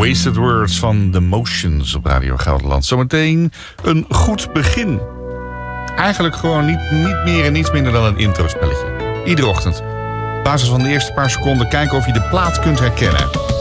Wasted Words van The Motions op Radio Gelderland. Zometeen een goed begin. Eigenlijk gewoon niet meer en niets minder dan een introspelletje. Iedere ochtend. Op basis van de eerste paar seconden kijken of je de plaat kunt herkennen.